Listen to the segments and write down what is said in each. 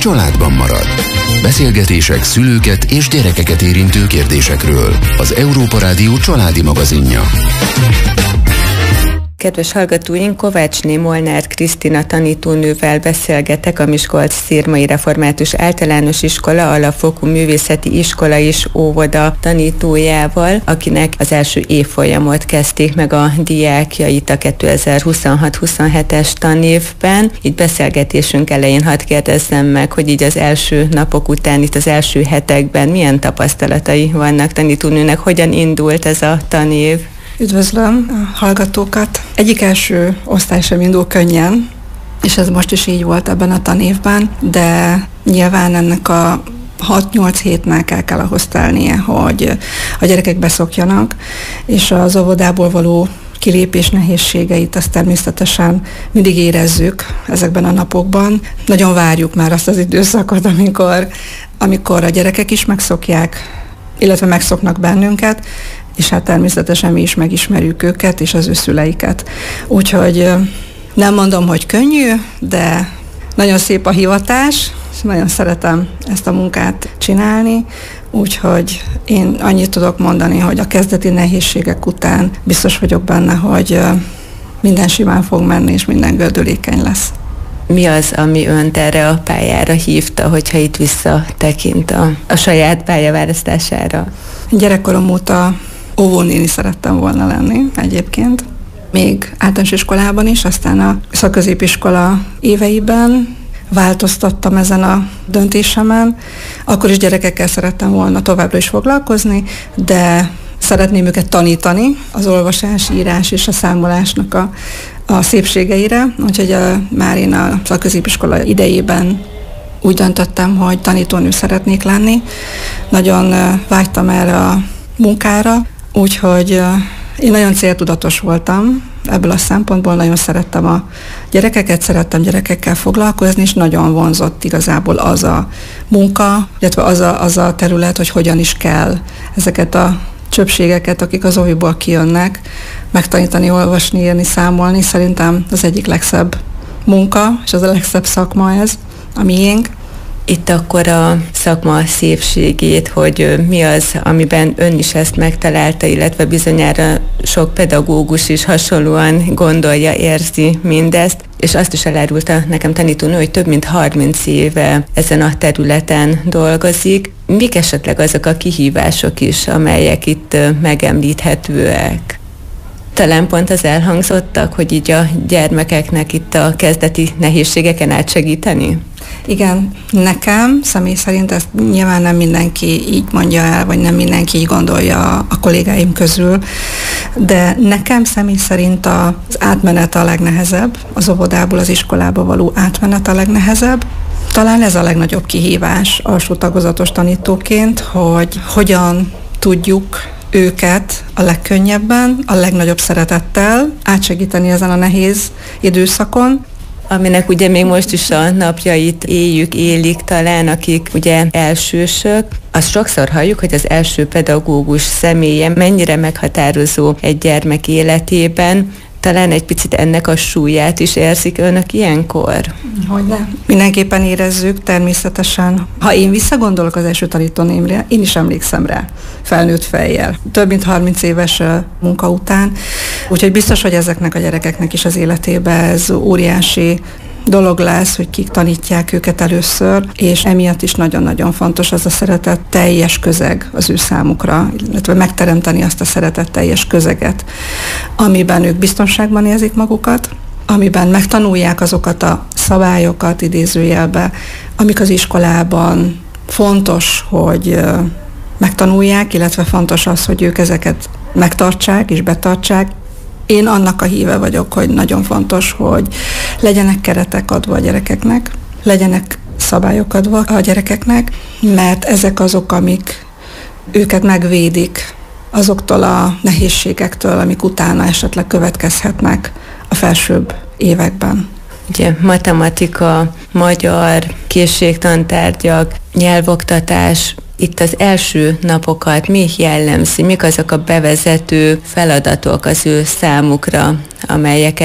családban marad. Beszélgetések szülőket és gyerekeket érintő kérdésekről. Az Európa Rádió családi magazinja. Kedves hallgatóink, Kovácsné Molnár Krisztina tanítónővel beszélgetek, a Miskolc-Szirmai Református Általános Iskola alapfokú művészeti iskola és óvoda tanítójával, akinek az első évfolyamot kezdték meg a diákjait a 2026-27-es tanévben. Így beszélgetésünk elején hadd kérdezzem meg, hogy így az első napok után, itt az első hetekben milyen tapasztalatai vannak tanítónőnek, hogyan indult ez a tanév? Üdvözlöm a hallgatókat! Egyik első osztály sem indul könnyen, és ez most is így volt ebben a tanévben, de nyilván ennek a 6-8 hétnek el kell ahhoz telnie, hogy a gyerekek beszokjanak, és az óvodából való kilépés nehézségeit azt természetesen mindig érezzük ezekben a napokban. Nagyon várjuk már azt az időszakot, amikor a gyerekek is megszokják, illetve megszoknak bennünket, és hát természetesen mi is megismerjük őket és az ő szüleiket. Úgyhogy nem mondom, hogy könnyű, de nagyon szép a hivatás, és nagyon szeretem ezt a munkát csinálni, úgyhogy én annyit tudok mondani, hogy a kezdeti nehézségek után biztos vagyok benne, hogy minden simán fog menni, és minden gördülékeny lesz. Mi az, ami önt erre a pályára hívta, hogyha itt visszatekint a saját pályaválasztására? Gyerekkorom óta óvónéni szerettem volna lenni egyébként. Még általános iskolában is, aztán a szakközépiskola éveiben változtattam ezen a döntésemen. Akkor is gyerekekkel szerettem volna továbbra is foglalkozni, de szeretném őket tanítani az olvasás, írás és a számolásnak a szépségeire. Úgyhogy már én a szakközépiskola idejében úgy döntöttem, hogy tanítónő szeretnék lenni. Nagyon vágytam erre a munkára, úgyhogy én nagyon céltudatos voltam ebből a szempontból, nagyon szerettem a gyerekeket, szerettem gyerekekkel foglalkozni, és nagyon vonzott igazából az a munka, illetve az a terület, hogy hogyan is kell ezeket a csöpségeket, akik az óviból kijönnek, megtanítani, olvasni, írni, számolni. Szerintem az egyik legszebb munka, és az a legszebb szakma ez, a miénk. Itt akkor a szakma szépségét, hogy mi az, amiben ön is ezt megtalálta, illetve bizonyára sok pedagógus is hasonlóan gondolja, érzi mindezt, és azt is elárulta nekem tanítónő, hogy több mint 30 éve ezen a területen dolgozik. Mik esetleg azok a kihívások is, amelyek itt megemlíthetőek? Talán pont az elhangzottak, hogy így a gyermekeknek itt a kezdeti nehézségeken átsegíteni? Igen, nekem személy szerint ezt nyilván nem mindenki így mondja el, vagy nem mindenki így gondolja a kollégáim közül, de nekem személy szerint az átmenet a legnehezebb, az óvodából az iskolába való átmenet a legnehezebb. Talán ez a legnagyobb kihívás alsó tagozatos tanítóként, hogy hogyan tudjuk őket a legkönnyebben, a legnagyobb szeretettel átsegíteni ezen a nehéz időszakon. Aminek ugye még most is a napjait élik talán, akik ugye elsősök. Azt sokszor halljuk, hogy az első pedagógus személye mennyire meghatározó egy gyermek életében. Talán egy picit ennek a súlyát is érzik önök ilyenkor? Hogyne. Mindenképpen érezzük, természetesen. Ha én visszagondolok az első tanítónémre, én is emlékszem rá, felnőtt fejjel. Több mint 30 éves munka után. Úgyhogy biztos, hogy ezeknek a gyerekeknek is az életében ez óriási dolog lesz, hogy kik tanítják őket először, és emiatt is nagyon-nagyon fontos az a szeretet teljes közeg az ő számukra, illetve megteremteni azt a szeretet teljes közeget, amiben ők biztonságban érzik magukat, amiben megtanulják azokat a szabályokat idézőjelbe, amik az iskolában fontos, hogy megtanulják, illetve fontos az, hogy ők ezeket megtartsák és betartsák. Én annak a híve vagyok, hogy nagyon fontos, hogy legyenek keretek adva a gyerekeknek, legyenek szabályok adva a gyerekeknek, mert ezek azok, amik őket megvédik azoktól a nehézségektől, amik utána esetleg következhetnek a felsőbb években. Ugye matematika, magyar, készségtantárgyak, nyelvoktatás, itt az első napokat mi jellemzi, mik azok a bevezető feladatok az ő számukra, amelyeket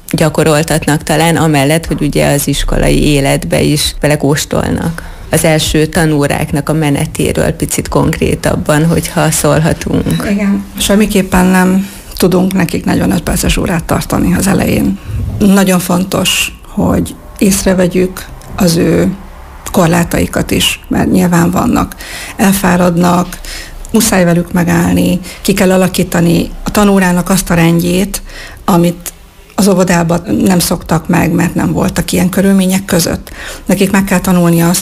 gyakoroltatnak talán, amellett, hogy ugye az iskolai életbe is belekóstolnak. Az első tanóráknak a menetéről picit konkrétabban, hogyha szólhatunk. Igen, semmiképpen nem tudunk nekik 45 perces órát tartani az elején. Nagyon fontos, hogy észrevegyük az ő korlátaikat is, mert nyilván vannak. Elfáradnak, muszáj velük megállni, ki kell alakítani a tanórának azt a rendjét, amit az óvodában nem szoktak meg, mert nem voltak ilyen körülmények között. Nekik meg kell tanulni azt,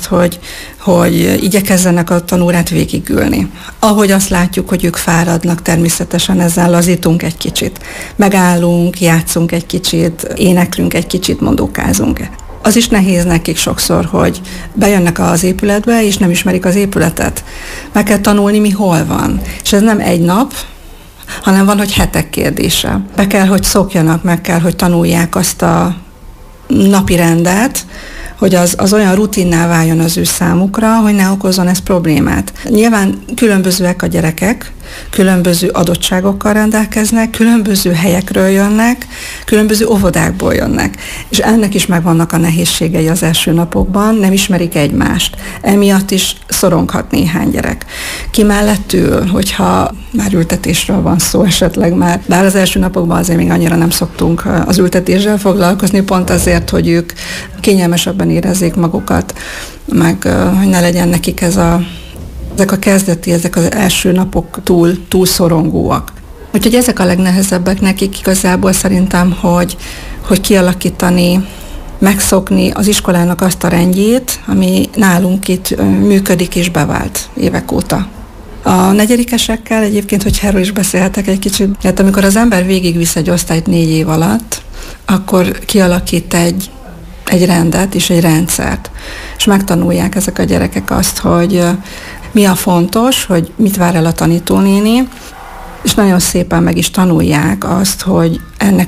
hogy igyekezzenek a tanórát végigülni. Ahogy azt látjuk, hogy ők fáradnak, természetesen ezzel lazítunk egy kicsit. Megállunk, játszunk egy kicsit, éneklünk egy kicsit, mondókázunk. Az is nehéz nekik sokszor, hogy bejönnek az épületbe, és nem ismerik az épületet. Meg kell tanulni, mi hol van. És ez nem egy nap, hanem van, hogy hetek kérdése. Be kell, hogy szokjanak, meg kell, hogy tanulják azt a napi rendet, hogy az olyan rutinná váljon az ő számukra, hogy ne okozzon ez problémát. Nyilván különbözőek a gyerekek, különböző adottságokkal rendelkeznek, különböző helyekről jönnek, különböző óvodákból jönnek. És ennek is megvannak a nehézségei az első napokban, nem ismerik egymást. Emiatt is szoronghat néhány gyerek. Ki mellett ül, hogyha már ültetésről van szó esetleg már, bár az első napokban azért még annyira nem szoktunk az ültetéssel foglalkozni, pont azért, hogy ők kényelmesebben érezzék magukat, meg hogy ne legyen nekik ezek a kezdeti, ezek az első napok túl szorongóak. Úgyhogy ezek a legnehezebbek nekik igazából szerintem, hogy kialakítani, megszokni az iskolának azt a rendjét, ami nálunk itt működik és bevált évek óta. A negyedikesekkel egyébként, hogy erről is beszélhetek egy kicsit, hát amikor az ember végigvisz egy osztályt 4 év alatt, akkor kialakít egy rendet és egy rendszert. És megtanulják ezek a gyerekek azt, hogy mi a fontos, hogy mit vár el a tanítónéni, és nagyon szépen meg is tanulják azt, hogy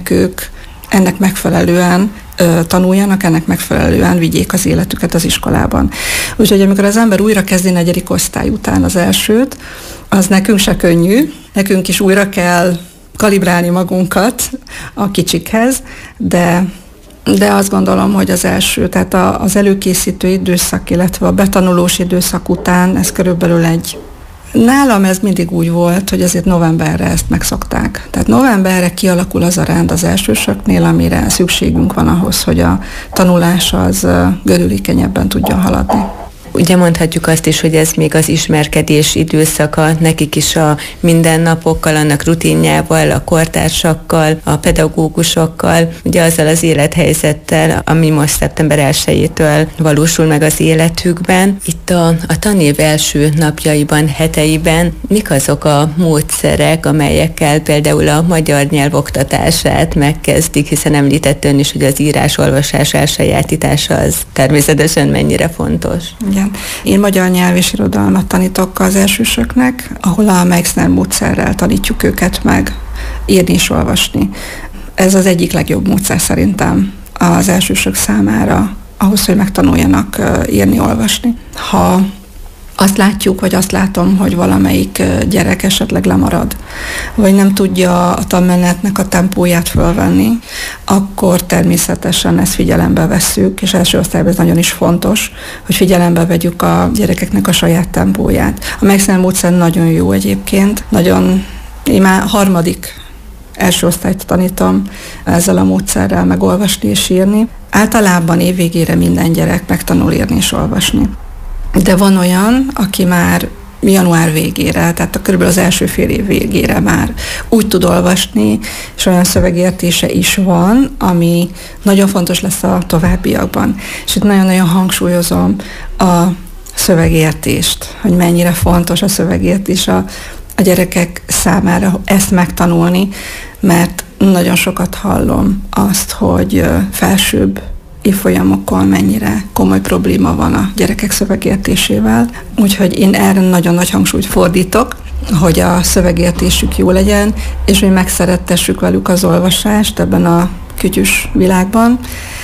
ennek megfelelően tanuljanak, ennek megfelelően vigyék az életüket az iskolában. Úgyhogy amikor az ember újra kezdi 4. osztály után az elsőt, az nekünk se könnyű, nekünk is újra kell kalibrálni magunkat a kicsikhez, de azt gondolom, hogy az első, tehát az előkészítő időszak, illetve a betanulós időszak után ez körülbelül nálam ez mindig úgy volt, hogy azért novemberre ezt megszokták. Tehát novemberre kialakul az a rend az elsősöknél, amire szükségünk van ahhoz, hogy a tanulás az gördülékenyebben tudjon haladni. Ugye mondhatjuk azt is, hogy ez még az ismerkedés időszaka, nekik is a mindennapokkal, annak rutinjával, a kortársakkal, a pedagógusokkal, ugye azzal az élethelyzettel, ami most szeptember 1-től valósul meg az életükben. Itt a tanév első napjaiban, heteiben mik azok a módszerek, amelyekkel például a magyar nyelv oktatását megkezdik, hiszen említett ön is, hogy az írás-olvasás elsajátítása az természetesen mennyire fontos. Igen. Én magyar nyelv és irodalmat tanítok az elsősöknek, ahol a Meixner módszerrel tanítjuk őket meg írni és olvasni. Ez az egyik legjobb módszer szerintem az elsősök számára, ahhoz, hogy megtanuljanak írni, olvasni. Ha azt látjuk, vagy azt látom, hogy valamelyik gyerek esetleg lemarad, vagy nem tudja a tanmenetnek a tempóját fölvenni, akkor természetesen ezt figyelembe vesszük, és első osztályban ez nagyon is fontos, hogy figyelembe vegyük a gyerekeknek a saját tempóját. A Meixner módszer nagyon jó egyébként, én már 3. első osztályt tanítom ezzel a módszerrel megolvasni és írni. Általában év végére minden gyerek megtanul írni és olvasni. De van olyan, aki már január végére, tehát körülbelül az első fél év végére már úgy tud olvasni, és olyan szövegértése is van, ami nagyon fontos lesz a továbbiakban. És itt nagyon-nagyon hangsúlyozom a szövegértést, hogy mennyire fontos a szövegértés a gyerekek számára ezt megtanulni, mert nagyon sokat hallom azt, hogy felsőbb évfolyamokon mennyire komoly probléma van a gyerekek szövegértésével. Úgyhogy én erre nagyon nagy hangsúlyt fordítok, hogy a szövegértésük jó legyen, és hogy megszerettessük velük az olvasást ebben a kütyűs világban,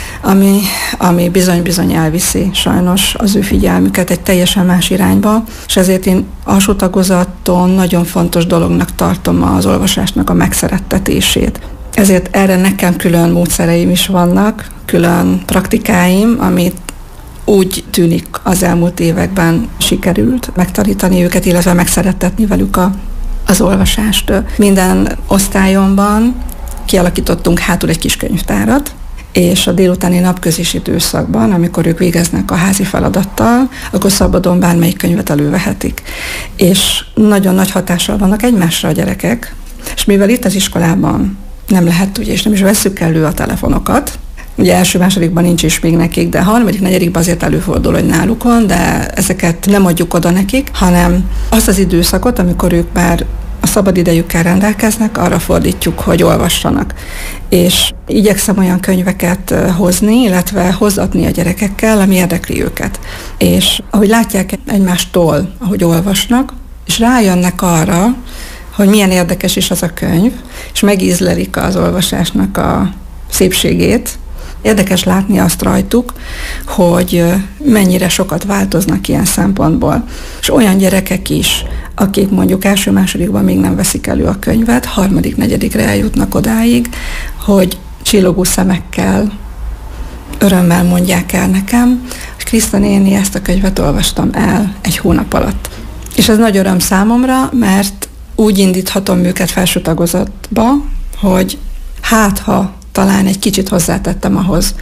ami bizony-bizony elviszi sajnos az ő figyelmüket egy teljesen más irányba, és ezért én alsó tagozaton nagyon fontos dolognak tartom az olvasásnak a megszerettetését. Ezért erre nekem külön módszereim is vannak, külön praktikáim, amit úgy tűnik az elmúlt években sikerült megtanítani őket, illetve megszerettetni velük az olvasást. Minden osztályomban kialakítottunk hátul egy kis könyvtárat, és a délutáni napközis időszakban, amikor ők végeznek a házi feladattal, akkor szabadon bármelyik könyvet elővehetik. És nagyon nagy hatással vannak egymásra a gyerekek, és mivel itt az iskolában nem lehet, ugye, és nem is vesszük elő a telefonokat, ugye első-másodikban nincs is még nekik, de harmadik-negyedikben azért előfordul, hogy náluk van, de ezeket nem adjuk oda nekik, hanem azt az időszakot, amikor ők már a szabad idejükkel rendelkeznek, arra fordítjuk, hogy olvassanak. És igyekszem olyan könyveket hozni, illetve hozatni a gyerekekkel, ami érdekli őket. És ahogy látják egymástól, ahogy olvasnak, és rájönnek arra, hogy milyen érdekes is az a könyv, és megízlelik az olvasásnak a szépségét. Érdekes látni azt rajtuk, hogy mennyire sokat változnak ilyen szempontból. És olyan gyerekek is, akik mondjuk első-másodikban még nem veszik elő a könyvet, harmadik-negyedikre eljutnak odáig, hogy csillogó szemekkel, örömmel mondják el nekem, hogy Kriszta néni, ezt a könyvet olvastam el egy hónap alatt. És ez nagy öröm számomra, mert úgy indíthatom őket felső tagozatba, hogy ha talán egy kicsit hozzátettem ahhoz,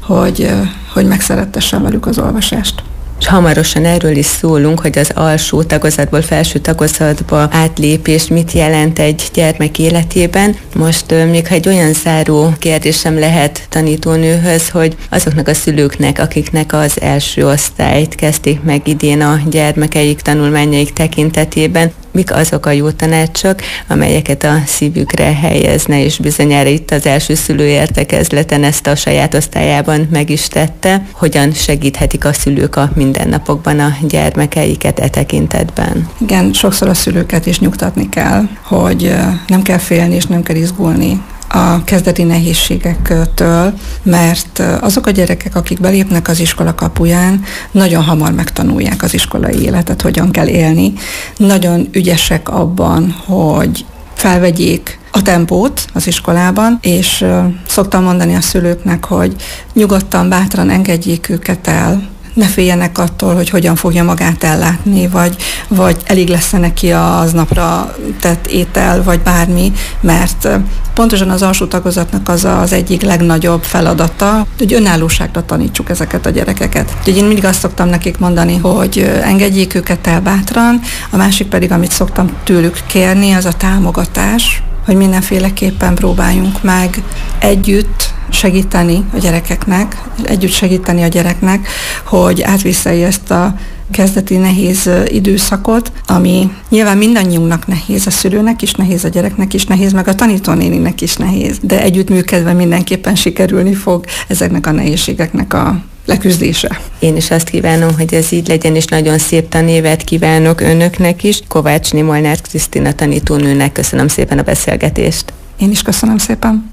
hogy megszerettessem velük az olvasást. És hamarosan erről is szólunk, hogy az alsó tagozatból felső tagozatba átlépés mit jelent egy gyermek életében. Most még ha egy olyan záró kérdésem lehet tanítónőhöz, hogy azoknak a szülőknek, akiknek az első osztályt kezdték meg idén a gyermekeik tanulmányaik tekintetében, mik azok a jó tanácsok, amelyeket a szívükre helyezne, és bizonyára itt az első szülőértekezleten ezt a saját osztályában meg is tette. Hogyan segíthetik a szülők a mindennapokban a gyermekeiket e tekintetben? Igen, sokszor a szülőket is nyugtatni kell, hogy nem kell félni és nem kell izgulni a kezdeti nehézségektől, mert azok a gyerekek, akik belépnek az iskola kapuján, nagyon hamar megtanulják az iskolai életet, hogyan kell élni. Nagyon ügyesek abban, hogy felvegyék a tempót az iskolában, és szoktam mondani a szülőknek, hogy nyugodtan, bátran engedjék őket el, ne féljenek attól, hogy hogyan fogja magát ellátni, vagy elég lesz neki az napra tett étel, vagy bármi, mert pontosan az alsó tagozatnak az egyik legnagyobb feladata, hogy önállóságra tanítsuk ezeket a gyerekeket. Úgyhogy én mindig azt szoktam nekik mondani, hogy engedjék őket el bátran, a másik pedig, amit szoktam tőlük kérni, az a támogatás, hogy mindenféleképpen próbáljunk meg együtt segíteni a gyerekeknek, együtt segíteni a gyereknek, hogy átvészelje ezt a kezdeti nehéz időszakot, ami nyilván mindannyiunknak nehéz, a szülőnek is nehéz, a gyereknek is nehéz, meg a tanítónéninek is nehéz, de együttműködve mindenképpen sikerülni fog ezeknek a nehézségeknek a leküzdése. Én is azt kívánom, hogy ez így legyen, és nagyon szép tanévet kívánok önöknek is. Kovácsné Molnár Krisztina tanítónőnek köszönöm szépen a beszélgetést. Én is köszönöm szépen.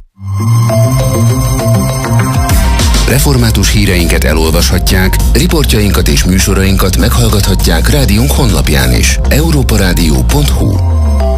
Református híreinket elolvashatják, riportjainkat és műsorainkat meghallgathatják rádiónk honlapján is. europaradio.hu